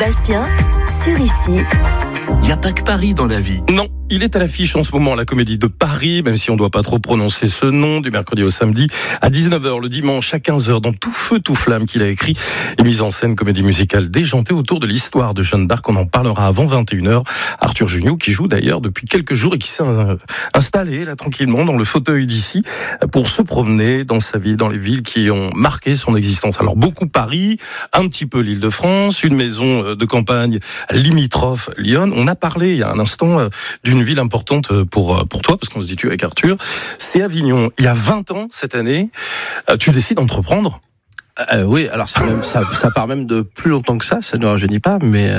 Bastien, sur Ici. Il n'y a pas que Paris dans la vie. Non, il est à l'affiche en ce moment, la Comédie de Paris, même si on ne doit pas trop prononcer ce nom, du mercredi au samedi, à 19h, le dimanche à 15h, dans Tout feu, tout flamme qu'il a écrit et mise en scène, comédie musicale déjantée autour de l'histoire de Jeanne d'Arc. On en parlera avant 21h. Arthur Jugnot, qui joue d'ailleurs depuis quelques jours et qui s'est installé là tranquillement dans le fauteuil d'ici pour se promener dans sa vie, dans les villes qui ont marqué son existence. Alors beaucoup Paris, un petit peu l'Île-de-France, une maison de campagne limitrophe Lyon. On a parlé il y a un instant d'une ville importante pour toi, parce qu'on se dit tu avec Arthur, c'est Avignon. Il y a 20 ans cette année, tu décides d'entreprendre. Oui, alors ça part même de plus longtemps que ça ne rajeunit pas, mais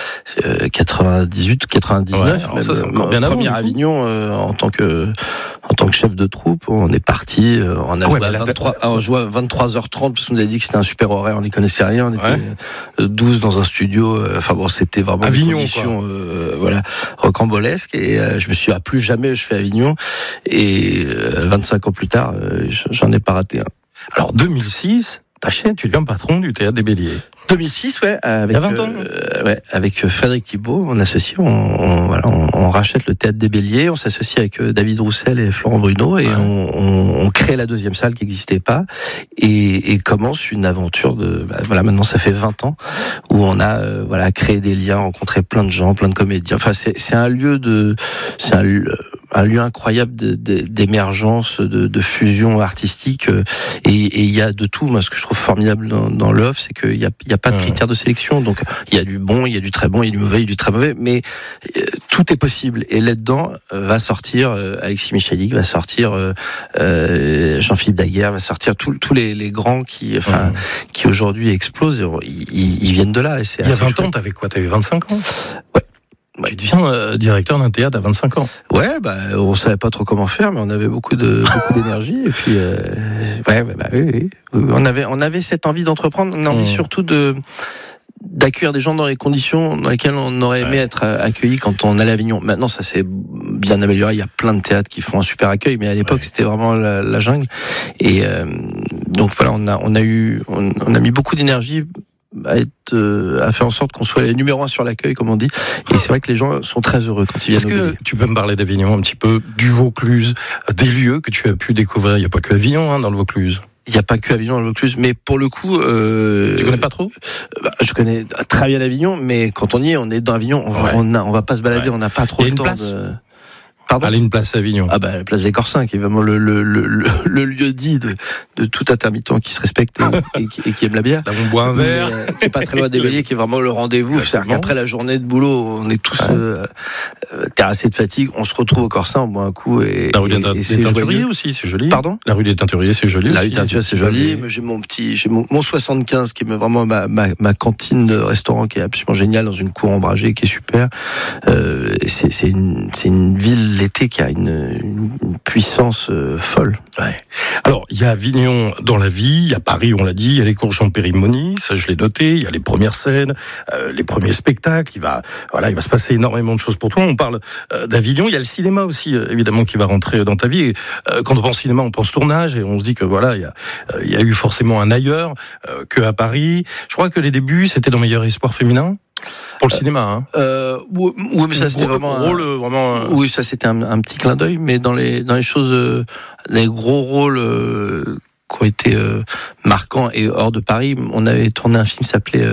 98, 99, ouais, ça, c'est encore bien avant. Premier Avignon en tant que chef de troupe, on est parti, on a joué à 23h30 parce qu'on nous avait dit que c'était un super horaire, on n'y connaissait rien, on était 12 dans un studio, c'était vraiment Avignon, une condition rocambolesque, et je me suis dit plus jamais je fais Avignon, et 25 ans plus tard, j'en ai pas raté un. Alors 2006, tu deviens patron du Théâtre des Béliers. 2006, ouais, il y a 20 ans. Avec Frédéric Thibault, mon associé, on rachète le Théâtre des Béliers, on s'associe avec David Roussel et Florent Bruno, et on crée la deuxième salle qui n'existait pas, et commence une aventure maintenant ça fait 20 ans, où on a créé des liens, rencontré plein de gens, plein de comédiens. Enfin, c'est un lieu incroyable d'émergence, de fusion artistique, et il y a de tout. Moi, ce que je trouve formidable dans l'œuvre, c'est qu'il y a pas de critères de sélection. Donc, il y a du bon, il y a du très bon, il y a du mauvais, il y a du très mauvais, mais tout est possible. Et là-dedans va sortir Alexis Michalik, va sortir Jean-Philippe Daguerre, va sortir tous les grands qui aujourd'hui explosent. Ils viennent de là. Et c'est il y a 20 ans, t'avais quoi? T'avais 25 ans? Ouais. Tu deviens directeur d'un théâtre à 25 ans. Ouais, on savait pas trop comment faire, mais on avait beaucoup d'énergie, et puis oui. On avait cette envie d'entreprendre, une envie surtout d'accueillir des gens dans les conditions dans lesquelles on aurait aimé être accueilli quand on allait à Avignon. Maintenant, ça s'est bien amélioré. Il y a plein de théâtres qui font un super accueil, mais à l'époque, c'était vraiment la jungle. Et donc voilà, on a mis beaucoup d'énergie à faire en sorte qu'on soit les numéro 1 sur l'accueil, comme on dit. Et c'est vrai que les gens sont très heureux quand ils viennent. Est-ce que tu peux me parler d'Avignon un petit peu, du Vaucluse, des lieux que tu as pu découvrir? Il n'y a pas que Avignon dans le Vaucluse. Il n'y a pas que Avignon dans le Vaucluse, mais pour le coup... Tu connais pas trop? Je connais très bien Avignon, mais quand on y est, on est dans Avignon, on va pas se balader, on n'a pas trop le temps de... Pardon ? Allez, une place à Avignon. La place des Corsins, qui est vraiment le lieu dit de tout intermittent qui se respecte et qui aime la bière. Là, on boit un verre. Qui est pas très loin des Béliers, qui est vraiment le rendez-vous. C'est-à-dire qu'après la journée de boulot, on est tous terrassés de fatigue, on se retrouve au Corsin, on boit un coup, et la rue des Teinturiers aussi, c'est joli. Pardon ? La rue des Teinturiers, c'est joli. La rue des Teinturiers, c'est joli. Mais j'ai mon 75 qui est vraiment ma cantine de restaurant, qui est absolument géniale, dans une cour ombragée qui est super. C'est une ville, l'été, qui a une puissance folle. Ouais. Alors, il y a Avignon dans la vie, il y a Paris, on l'a dit, il y a les cours Jean-Périmonie, ça je l'ai noté, il y a les premières scènes, les premiers spectacles, il va se passer énormément de choses pour toi. On parle d'Avignon, il y a le cinéma aussi, évidemment, qui va rentrer dans ta vie. Et, quand on pense cinéma, on pense tournage, et on se dit que il y a eu forcément un ailleurs que à Paris. Je crois que les débuts, c'était dans Meilleur Espoir Féminin. Pour le cinéma, oui, mais ça c'était vraiment oui, ça c'était un petit clin d'œil, mais dans les choses, les gros rôles qui ont été marquants et hors de Paris, on avait tourné un film qui s'appelait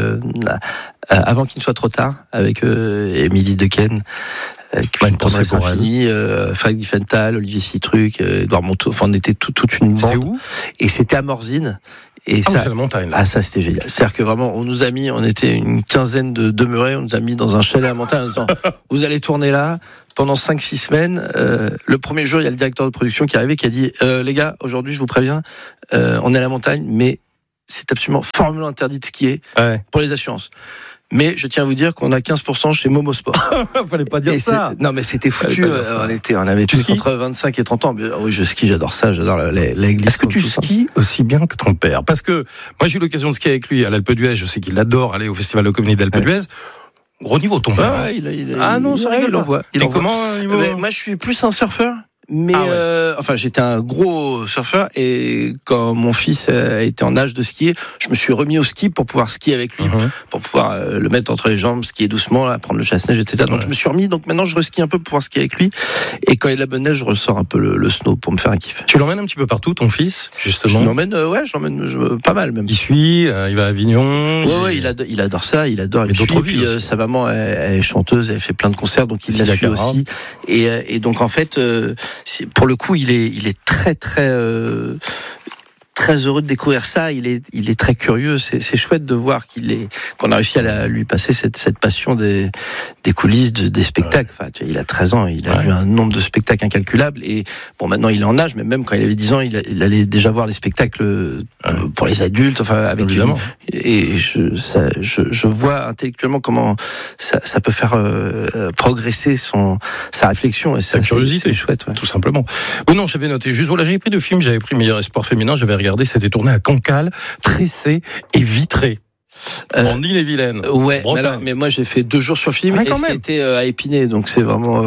Avant qu'il ne soit trop tard, avec Émilie Dequesne, une tendresse infinie, Frédéric Diffenthal, Olivier Citruc, Édouard Monteau, enfin on était toute une bande. C'était où ? Et c'était à Morzine. Et c'est la montagne. Ça c'était génial. C'est-à-dire que vraiment, on était une quinzaine de demeurés, on nous a mis dans un chalet à montagne en disant, vous allez tourner là pendant 5-6 semaines. Le premier jour, il y a le directeur de production qui est arrivé, qui a dit, les gars, aujourd'hui, je vous préviens, on est à la montagne, mais c'est absolument formellement interdit de skier pour les assurances. Mais je tiens à vous dire qu'on a 15% chez Momo Sport. Fallait pas dire ça. Non, mais c'était foutu. On avait tous entre 25 et 30 ans. Oui, je skie, j'adore ça, j'adore la glisse. Est-ce que tu skis aussi bien que ton père? Parce que moi, j'ai eu l'occasion de skier avec lui à l'Alpe d'Huez. Je sais qu'il adore aller au festival de comédie d'Alpe d'Huez. Gros niveau, ton père. Non, c'est vrai, il envoie. Et comment, moi, je suis plus un surfeur. mais enfin j'étais un gros surfeur et quand mon fils a été en âge de skier, je me suis remis au ski pour pouvoir skier avec lui, pour pouvoir le mettre entre les jambes, skier doucement, là, prendre le chasse-neige, etc. Donc je me suis remis, donc maintenant je reskie un peu pour pouvoir skier avec lui. Et quand il y a de la bonne neige, je ressors un peu le snow pour me faire un kiff. Tu l'emmènes un petit peu partout, ton fils, justement? Je l'emmène pas mal même. Il suit, il va à Avignon. Ouais, il adore ça, il adore. Mais d'autres villes. Puis sa maman, elle est chanteuse, elle fait plein de concerts, donc il la suit aussi. Et donc en fait, pour le coup, il est très heureux de découvrir ça. Il est très curieux. C'est chouette de voir qu'on a réussi à lui passer cette passion des coulisses, des spectacles. Enfin, tu vois, il a 13 ans, il a vu un nombre de spectacles incalculable. Et bon, maintenant il est en âge, mais même quand il avait 10 ans, il allait déjà voir les spectacles pour les adultes. Enfin, avec évidemment. Et je vois intellectuellement comment ça peut faire progresser sa réflexion et sa curiosité. C'est chouette, tout simplement. Oui, non, j'avais noté juste. Voilà, j'avais pris 2 films. J'avais pris Meilleur espoir féminin. J'avais regardé. C'était tourné à Cancale, Tressé et Vitré. En Ille-et-Vilaine. Ouais, mais moi j'ai fait 2 jours sur film et c'était à Épinay, donc c'est vraiment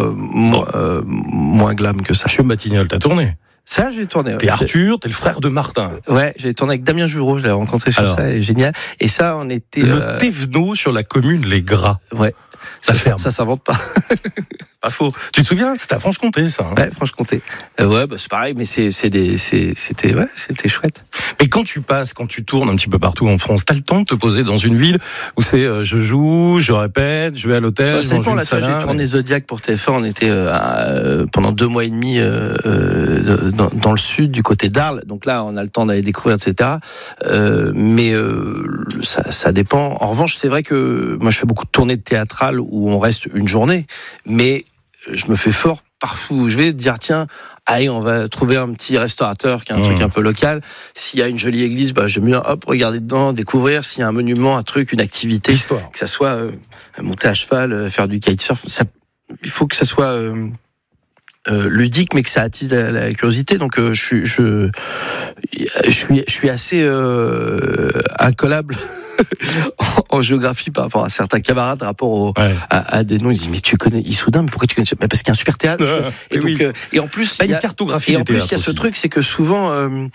moins glam que ça. Monsieur Batignolles, t'as tourné? Ça, j'ai tourné. T'es Arthur, t'es le frère de Martin. Ouais, j'ai tourné avec Damien Jureau, je l'ai rencontré sur ça, et génial. Et ça, on était... Le Thévenot sur la commune Les Gras. Ouais. Ça s'invente pas. Pas faux. Tu te souviens, c'était à Franche-Comté, ça. Ouais, Franche-Comté. Ouais, c'est pareil, mais c'était chouette. Mais quand tu tournes un petit peu partout en France, t'as le temps de te poser dans une ville où c'est je joue, je répète, je vais à l'hôtel, je mange une salade. J'ai tourné Zodiac pour TF1, on était pendant 2 mois et demi dans le sud, du côté d'Arles. Donc là, on a le temps d'aller découvrir, etc. Mais ça dépend. En revanche, c'est vrai que moi, je fais beaucoup de tournées théâtrales où on reste une journée, mais je me fais fort parfois où je vais dire tiens, allez, on va trouver un petit restaurateur qui a un truc un peu local. S'il y a une jolie église, j'aime bien regarder dedans, découvrir. S'il y a un monument, un truc, une activité, histoire, que ça soit monter à cheval, faire du kitesurf, il faut que ça soit ludique, mais que ça attise la curiosité. Donc je suis assez incollable en géographie par rapport à certains camarades, par rapport à des noms. Ils disent mais tu connais Issoudun, mais pourquoi tu connais ça? Parce qu'il y a un super théâtre. Et donc et en plus il y a une cartographie. Et en plus il y a ce truc, c'est que souvent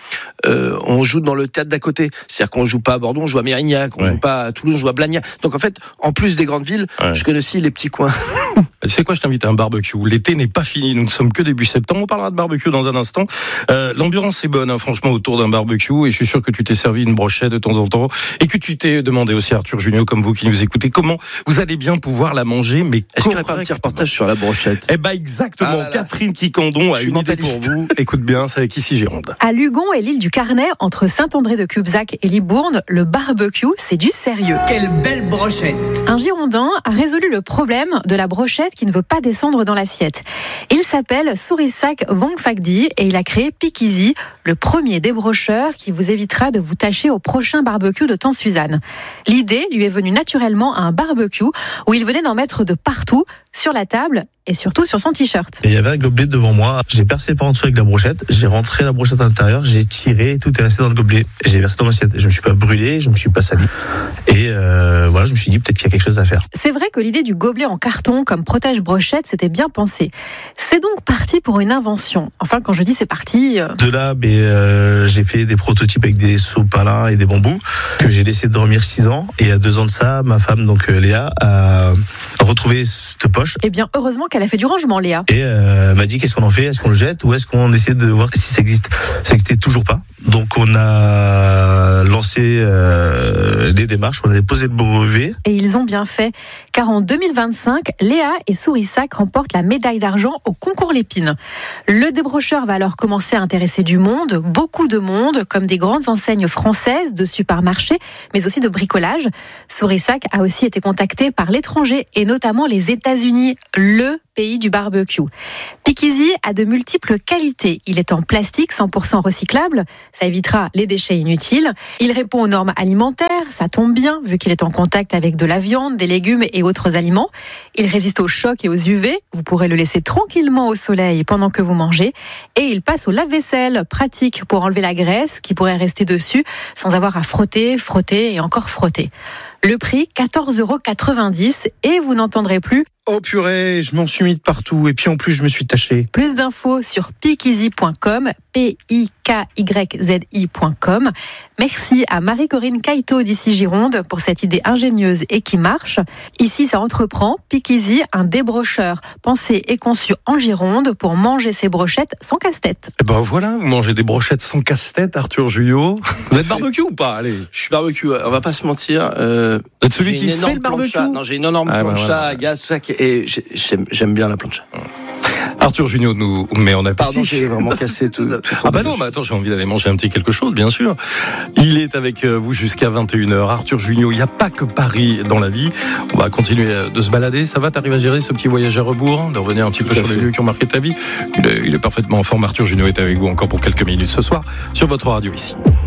on joue dans le théâtre d'à côté. C'est-à-dire qu'on joue pas à Bordeaux, on joue à Mérignac, on joue pas à Toulouse, on joue à Blagnac. Donc en fait, en plus des grandes villes, je connais aussi les petits coins. Tu sais quoi, je t'invite à un barbecue. L'été n'est pas fini, nous ne sommes que début septembre. On parlera de barbecue dans un instant. L'ambiance est bonne, franchement, autour d'un barbecue. Et je suis sûr que tu t'es servi une brochette de temps en temps. Et que tu t'es demandé aussi, Arthur Junio, comme vous qui nous écoutez, comment vous allez bien pouvoir la manger. Mais est-ce qu'il n'y aurait pas un petit reportage sur la brochette? Exactement. Catherine Quiquendon a une idée pour vous. Écoute bien, c'est avec Ici Gironde. À Lugon et l'île du Carnet, entre Saint-André-de-Cubzac et Libourne, le barbecue, c'est du sérieux. Quelle belle brochette! Un Girondin a résolu le problème de la brochette qui ne veut pas descendre dans l'assiette. Il s'appelle Sourisak Vongfakdi et il a créé Pikizi, le premier débrocheur qui vous évitera de vous tâcher au prochain barbecue de Tante-Suzanne. L'idée lui est venue naturellement à un barbecue où il venait d'en mettre de partout, sur la table et surtout sur son t-shirt. Il y avait un gobelet devant moi, j'ai percé par en dessous avec la brochette, j'ai rentré la brochette à l'intérieur, j'ai tiré, tout est resté dans le gobelet. J'ai versé dans l'assiette. Je me suis pas brûlé, je me suis pas sali. Et voilà, je me suis dit peut-être qu'il y a quelque chose à faire. C'est vrai que l'idée du gobelet en carton comme protège-brochette, c'était bien pensé. C'est donc parti pour une invention. Enfin, quand je dis c'est parti... De là, j'ai fait des prototypes avec des sopalins et des bambous que j'ai laissé dormir 6 ans. Et il y a 2 ans de ça, ma femme, donc Léa, a retrouvé cette poche. Eh bien, heureusement qu'elle a fait du rangement, Léa. Et elle m'a dit, qu'est-ce qu'on en fait? Est-ce qu'on le jette ou est-ce qu'on essaie de voir si ça existe? Ça n'existait toujours pas. Donc on a lancé des démarches, on a déposé le brevet. Et ils ont bien fait, car en 2025, Léa et Sourisak remportent la médaille d'argent au concours Lépine. Le débrocheur va alors commencer à intéresser du monde, beaucoup de monde, comme des grandes enseignes françaises de supermarchés, mais aussi de bricolage. Sourisak a aussi été contacté par l'étranger, et notamment les États-Unis, le pays du barbecue. Pikizi a de multiples qualités. Il est en plastique 100% recyclable, ça évitera les déchets inutiles. Il répond aux normes alimentaires, ça tombe bien vu qu'il est en contact avec de la viande, des légumes et autres aliments. Il résiste aux chocs et aux UV, vous pourrez le laisser tranquillement au soleil pendant que vous mangez. Et il passe au lave-vaisselle, pratique pour enlever la graisse qui pourrait rester dessus sans avoir à frotter et encore frotter. Le prix, 14,90 € et vous n'entendrez plus Oh purée, je m'en suis mis de partout et puis en plus je me suis taché. Plus d'infos sur piqueasy.com, pikyzi.com. Merci à Marie-Corinne Caïto d'ici Gironde pour cette idée ingénieuse et qui marche. Ici, ça entreprend. Piqueasy, un débrocheur pensé et conçu en Gironde pour manger ses brochettes sans casse-tête. Et ben voilà, vous mangez des brochettes sans casse-tête, Arthur Junio. Vous êtes barbecue ou pas? Allez. Je suis barbecue, on va pas se mentir. Vous êtes celui qui fait le barbecue? Non, j'ai une énorme plancha à gaz, tout ça, et j'aime bien la plancha. Arthur Junio nous met en appétit. Pardon, j'ai vraiment cassé tout. Ah bah non, mais attends, j'ai envie d'aller manger un petit quelque chose, bien sûr. Il est avec vous jusqu'à 21h. Arthur Junio, il n'y a pas que Paris dans la vie. On va continuer de se balader. Ça va, t'arrives à gérer ce petit voyage à rebours, de revenir un petit peu sur les lieux qui ont marqué ta vie? Il est parfaitement en forme. Arthur Junio est avec vous encore pour quelques minutes ce soir sur votre radio ici.